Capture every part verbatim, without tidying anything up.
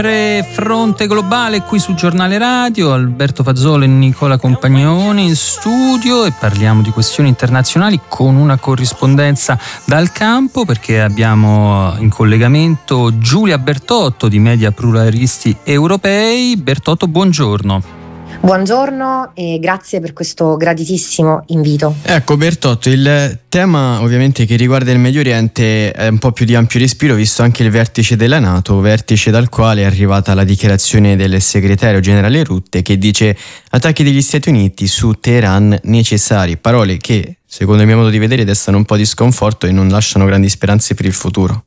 Fronte Globale qui sul Giornale Radio, Alberto Fazzola e Nicola Compagnoni in studio, e parliamo di questioni internazionali con una corrispondenza dal campo, perché abbiamo in collegamento Giulia Bertotto di Media Pluralisti Europei. Bertotto, buongiorno. Buongiorno e grazie per questo graditissimo invito. Ecco Bertotto, il tema ovviamente che riguarda il Medio Oriente è un po' più di ampio respiro, visto anche il vertice della NATO, vertice dal quale è arrivata la dichiarazione del segretario generale Rutte che dice: attacchi degli Stati Uniti su Teheran necessari, parole che secondo il mio modo di vedere destano un po' di sconforto e non lasciano grandi speranze per il futuro.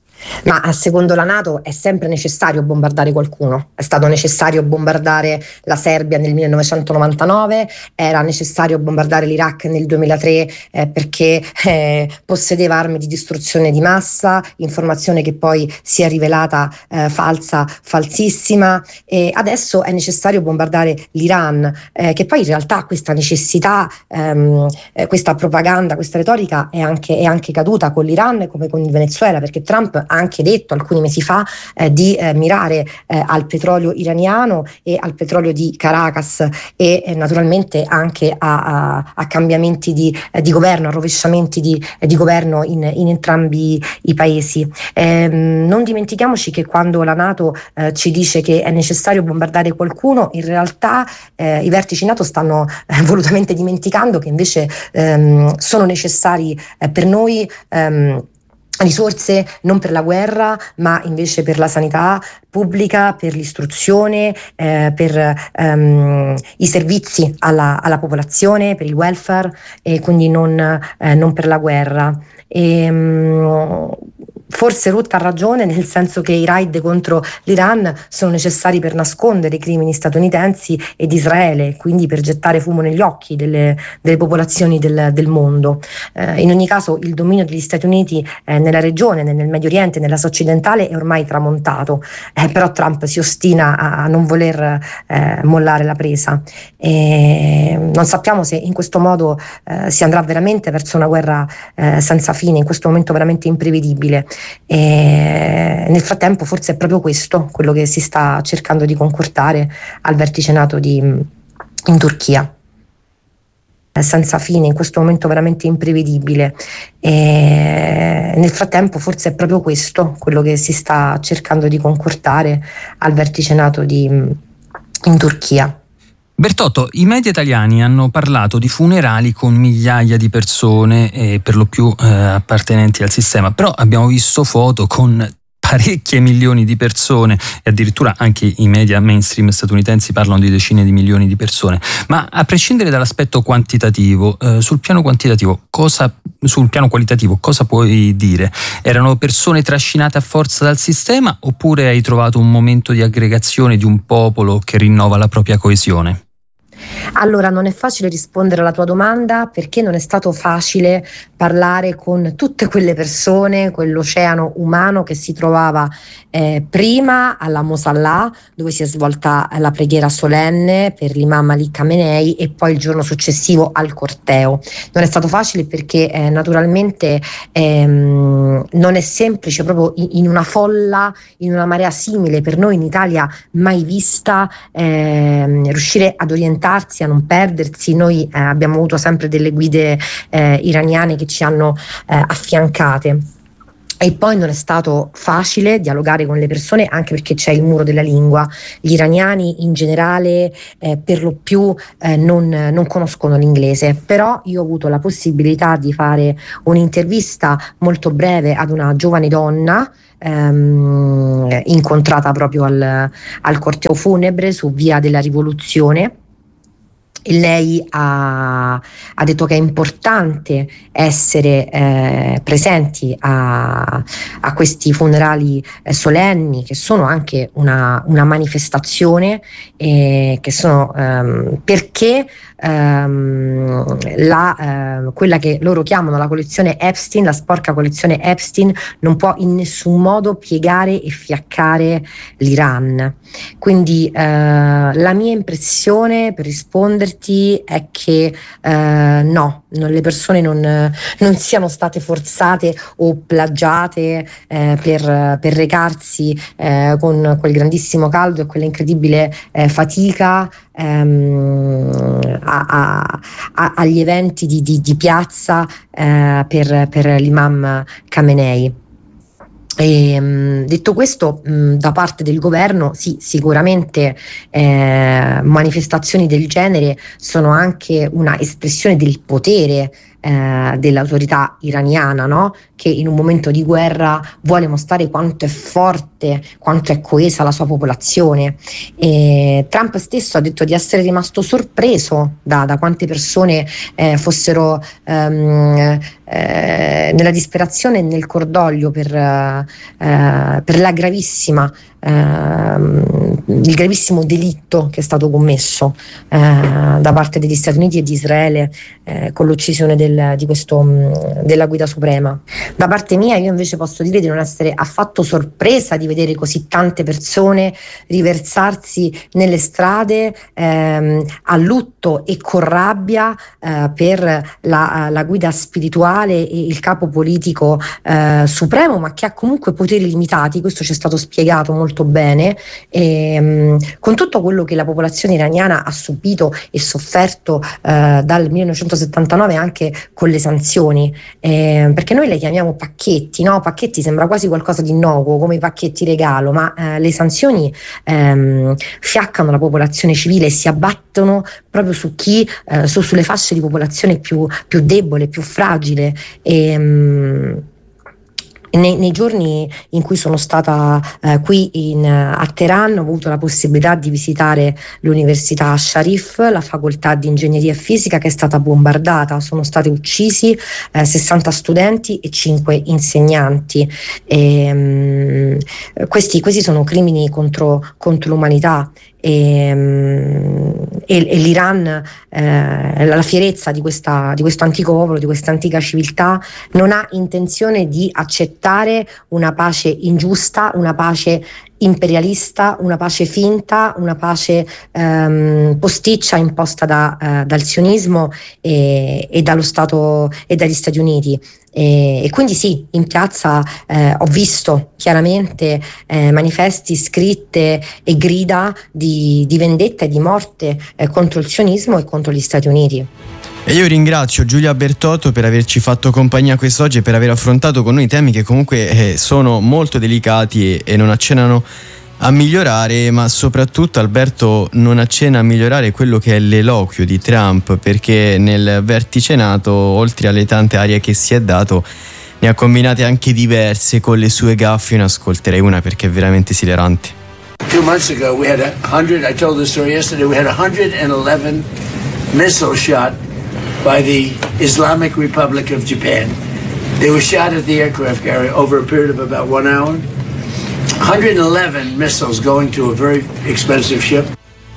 Ma secondo la NATO è sempre necessario bombardare qualcuno. È stato necessario bombardare la Serbia nel millenovecentonovantanove, era necessario bombardare l'Iraq nel duemilatré eh, perché eh, possedeva armi di distruzione di massa, informazione che poi si è rivelata eh, falsa, falsissima, e adesso è necessario bombardare l'Iran, eh, che poi in realtà questa necessità, ehm, eh, questa propaganda, questa retorica è anche, è anche caduta con l'Iran come con il Venezuela, perché Trump ha anche detto alcuni mesi fa eh, di eh, mirare eh, al petrolio iraniano e al petrolio di Caracas e eh, naturalmente anche a, a, a cambiamenti di, eh, di governo, a rovesciamenti di, eh, di governo in, in entrambi i paesi. Eh, non dimentichiamoci che quando la NATO eh, ci dice che è necessario bombardare qualcuno, in realtà eh, i vertici NATO stanno eh, volutamente dimenticando che invece ehm, sono necessari eh, per noi ehm, risorse non per la guerra, ma invece per la sanità pubblica, per l'istruzione, eh, per ehm, i servizi alla, alla popolazione, per il welfare, e quindi non, eh, non per la guerra. E, mh, Forse Rutte ha ragione, nel senso che i raid contro l'Iran sono necessari per nascondere i crimini statunitensi ed Israele, quindi per gettare fumo negli occhi delle, delle popolazioni del, del mondo. Eh, in ogni caso il dominio degli Stati Uniti eh, nella regione, nel Medio Oriente, nell'Asia occidentale è ormai tramontato, eh, però Trump si ostina a, a non voler eh, mollare la presa. E non sappiamo se in questo modo eh, si andrà veramente verso una guerra eh, senza fine, in questo momento veramente imprevedibile. E nel frattempo forse è proprio questo quello che si sta cercando di concordare al vertice NATO di, in Turchia. Senza fine, in questo momento veramente imprevedibile. E nel frattempo forse è proprio questo quello che si sta cercando di concordare al vertice NATO di, in Turchia. Bertotto, i media italiani hanno parlato di funerali con migliaia di persone, eh, per lo più eh, appartenenti al sistema, però abbiamo visto foto con parecchie milioni di persone e addirittura anche i media mainstream statunitensi parlano di decine di milioni di persone. Ma a prescindere dall'aspetto quantitativo, eh, sul piano quantitativo, cosa, sul piano qualitativo, cosa puoi dire? Erano persone trascinate a forza dal sistema, oppure hai trovato un momento di aggregazione di un popolo che rinnova la propria coesione? Allora, non è facile rispondere alla tua domanda, perché non è stato facile parlare con tutte quelle persone, quell'oceano umano che si trovava eh, prima alla Mosallà, dove si è svolta la preghiera solenne per l'imam Ali Khamenei, e poi il giorno successivo al corteo. Non è stato facile perché eh, naturalmente ehm, non è semplice, proprio in, in una folla, in una marea simile per noi in Italia mai vista, ehm, riuscire ad orientarsi, a non perdersi. Noi eh, abbiamo avuto sempre delle guide eh, iraniane che ci hanno eh, affiancate. E poi non è stato facile dialogare con le persone, anche perché c'è il muro della lingua. Gli iraniani in generale eh, per lo più eh, non, non conoscono l'inglese, però io ho avuto la possibilità di fare un'intervista molto breve ad una giovane donna ehm, incontrata proprio al, al corteo funebre su Via della Rivoluzione. Lei ha, ha detto che è importante essere eh, presenti a, a questi funerali eh, solenni, che sono anche una, una manifestazione, eh, che sono ehm, perché ehm, la, eh, quella che loro chiamano la collezione Epstein, la sporca collezione Epstein, non può in nessun modo piegare e fiaccare l'Iran. Quindi eh, la mia impressione, per risponderti, certi è che eh, no, non, le persone non, non siano state forzate o plagiate eh, per, per recarsi eh, con quel grandissimo caldo e quella incredibile eh, fatica ehm, a, a, a, agli eventi di, di, di piazza eh, per, per l'imam Khamenei. E, mh, detto questo, mh, da parte del governo sì, sicuramente eh, manifestazioni del genere sono anche una espressione del potere eh, dell'autorità iraniana, no? Che in un momento di guerra vuole mostrare quanto è forte, quanto è coesa la sua popolazione. E Trump stesso ha detto di essere rimasto sorpreso da, da quante persone eh, fossero ehm, eh, nella disperazione e nel cordoglio per, eh, per la gravissima ehm, il gravissimo delitto che è stato commesso eh, da parte degli Stati Uniti e di Israele eh, con l'uccisione del, di questo, mh, della guida suprema. Da parte mia io invece posso dire di non essere affatto sorpresa di vedere così tante persone riversarsi nelle strade ehm, a lutto e con rabbia eh, per la, la guida spirituale e il capo politico eh, supremo, ma che ha comunque poteri limitati, questo ci è stato spiegato molto bene, e, mh, con tutto quello che la popolazione iraniana ha subito e sofferto eh, dal millenovecentosettantanove anche con le sanzioni, eh, perché noi le chiamiamo pacchetti, no? Pacchetti sembra quasi qualcosa di innocuo, come i pacchetti regalo, ma eh, le sanzioni ehm, fiaccano la popolazione civile e si abbattono proprio su chi, eh, su, sulle fasce di popolazione più, più debole, più fragile. E, mh, Nei, nei giorni in cui sono stata eh, qui in, a Teheran ho avuto la possibilità di visitare l'università Sharif, la facoltà di ingegneria e fisica che è stata bombardata, sono stati uccisi eh, sessanta studenti e cinque insegnanti. E, mh, questi, questi sono crimini contro, contro l'umanità. E, e, e l'Iran, eh, la fierezza di, questa, di questo antico popolo, di questa antica civiltà, non ha intenzione di accettare una pace ingiusta, una pace imperialista, una pace finta, una pace ehm, posticcia imposta da, eh, dal sionismo e, e dallo Stato e dagli Stati Uniti. E, e quindi sì, in piazza eh, ho visto chiaramente eh, manifesti, scritte e grida di, di vendetta e di morte eh, contro il sionismo e contro gli Stati Uniti. E io ringrazio Giulia Bertotto per averci fatto compagnia quest'oggi e per aver affrontato con noi temi che comunque eh, sono molto delicati e, e non accennano a migliorare, ma soprattutto Alberto non accenna a migliorare quello che è l'eloquio di Trump, perché nel vertice NATO, oltre alle tante arie che si è dato, ne ha combinate anche diverse con le sue gaffe. Ne ascolterei una perché è veramente esilarante. Two months ago we had a hundred, I told the story yesterday, we had one hundred eleven missiles shot by the Islamic Republic of Japan. They were shot at the aircraft carrier over a period of about one hour. one hundred eleven missiles going to a very expensive ship.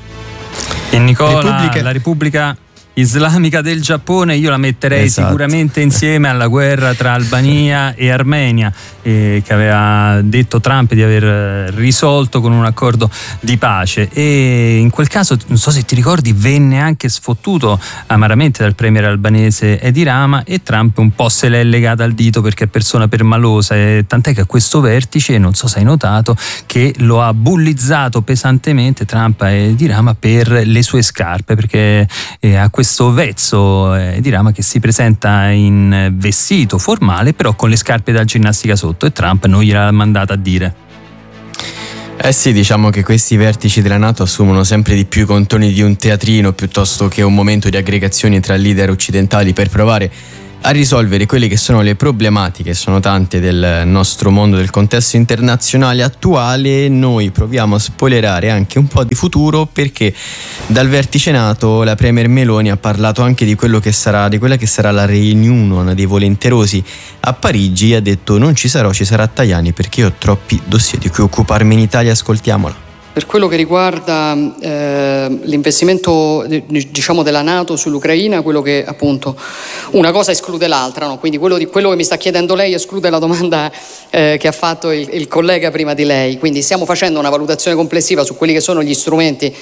E Nicola, Repubblica... la Repubblica Islamica del Giappone io la metterei esatto. sicuramente insieme alla guerra tra Albania e Armenia, eh, che aveva detto Trump di aver risolto con un accordo di pace, e in quel caso, non so se ti ricordi, venne anche sfottuto amaramente dal premier albanese Edi Rama, e Trump un po' se l'è legata al dito perché è persona permalosa, e tant'è che a questo vertice, non so se hai notato, che lo ha bullizzato pesantemente Trump a Edi Rama per le sue scarpe, perché eh, a questo questo vezzo eh, di Rama che si presenta in vestito formale però con le scarpe da ginnastica sotto, e Trump non gliel'ha mandata a dire. Eh sì, diciamo che questi vertici della NATO assumono sempre di più i contorni di un teatrino piuttosto che un momento di aggregazioni tra leader occidentali per provare a risolvere quelle che sono le problematiche, sono tante, del nostro mondo, del contesto internazionale attuale. Noi proviamo a spoilerare anche un po' di futuro, perché dal vertice NATO la premier Meloni ha parlato anche di quello che sarà, di quella che sarà la reunion dei volenterosi a Parigi. Ha detto: non ci sarò, ci sarà Tajani perché io ho troppi dossier di cui occuparmi in Italia. Ascoltiamola. Per quello che riguarda eh, l'investimento diciamo della NATO sull'Ucraina, quello che appunto una cosa esclude l'altra, no? Quindi quello, di, quello che mi sta chiedendo lei esclude la domanda eh, che ha fatto il, il collega prima di lei. Quindi stiamo facendo una valutazione complessiva su quelli che sono gli strumenti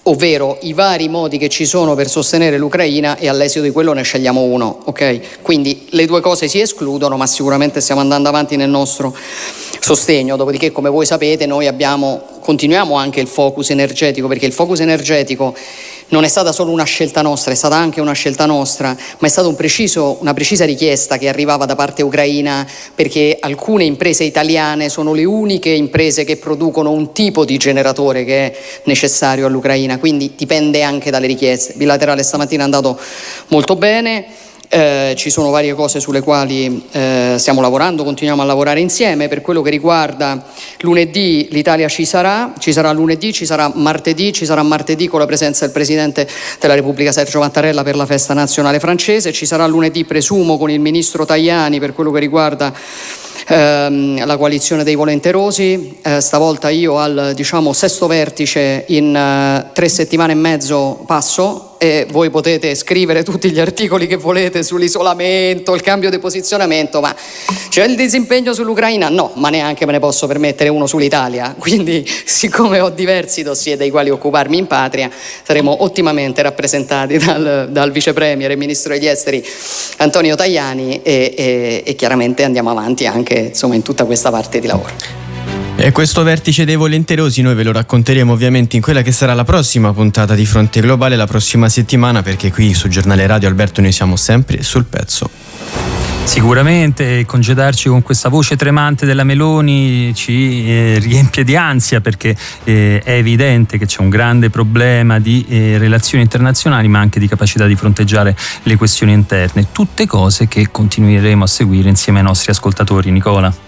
ovvero i vari modi che ci sono per sostenere l'Ucraina, e all'esito di quello ne scegliamo uno, ok? Quindi le due cose si escludono, ma sicuramente stiamo andando avanti nel nostro sostegno. Dopodiché, come voi sapete, noi abbiamo, continuiamo anche il focus energetico, perché il focus energetico non è stata solo una scelta nostra, è stata anche una scelta nostra, ma è stata un preciso, una precisa richiesta che arrivava da parte ucraina, perché alcune imprese italiane sono le uniche imprese che producono un tipo di generatore che è necessario all'Ucraina, quindi dipende anche dalle richieste. Il bilaterale stamattina è andato molto bene. Eh, ci sono varie cose sulle quali eh, stiamo lavorando, continuiamo a lavorare insieme. Per quello che riguarda lunedì, l'Italia ci sarà, ci sarà lunedì, ci sarà martedì, ci sarà martedì con la presenza del Presidente della Repubblica Sergio Mattarella per la festa nazionale francese, ci sarà lunedì, presumo, con il Ministro Tajani per quello che riguarda ehm, la coalizione dei volenterosi. Eh, stavolta io al, diciamo, sesto vertice in uh, tre settimane e mezzo passo, e voi potete scrivere tutti gli articoli che volete sull'isolamento, il cambio di posizionamento, ma c'è il disimpegno sull'Ucraina? No, ma neanche me ne posso permettere uno sull'Italia. Quindi, siccome ho diversi dossier dei quali occuparmi in patria, saremo ottimamente rappresentati dal, dal vice premier e ministro degli esteri Antonio Tajani, e, e, e chiaramente andiamo avanti anche, insomma, in tutta questa parte di lavoro. E questo vertice dei volenterosi noi ve lo racconteremo ovviamente in quella che sarà la prossima puntata di Fronte Globale la prossima settimana, perché qui su Giornale Radio, Alberto, noi siamo sempre sul pezzo. Sicuramente congedarci con questa voce tremante della Meloni ci eh, riempie di ansia, perché eh, è evidente che c'è un grande problema di eh, relazioni internazionali, ma anche di capacità di fronteggiare le questioni interne. Tutte cose che continueremo a seguire insieme ai nostri ascoltatori. Nicola.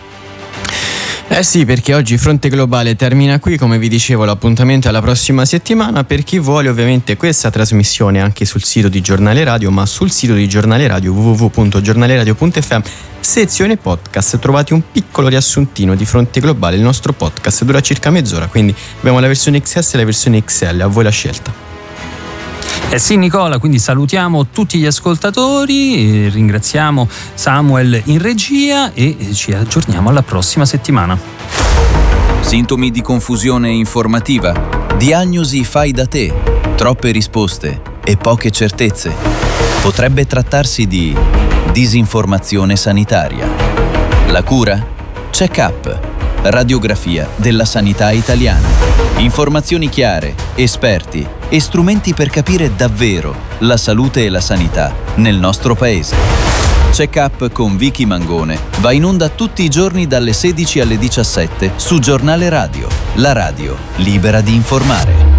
Eh sì, perché oggi Fronte Globale termina qui, come vi dicevo l'appuntamento è alla prossima settimana. Per chi vuole ovviamente questa trasmissione anche sul sito di Giornale Radio, ma sul sito di Giornale Radio w w w punto giornaleradio punto f m, sezione podcast, trovate un piccolo riassuntino di Fronte Globale. Il nostro podcast dura circa mezz'ora, quindi abbiamo la versione X S e la versione X L, a voi la scelta. Eh sì, Nicola, quindi salutiamo tutti gli ascoltatori, ringraziamo Samuel in regia e ci aggiorniamo alla prossima settimana. Sintomi di confusione informativa, diagnosi fai da te, troppe risposte e poche certezze. Potrebbe trattarsi di disinformazione sanitaria. La cura? Check-up, radiografia della sanità italiana. Informazioni chiare, esperti e strumenti per capire davvero la salute e la sanità nel nostro paese. Check-up con Vicky Mangone va in onda tutti i giorni dalle sedici alle diciassette su Giornale Radio, la radio libera di informare.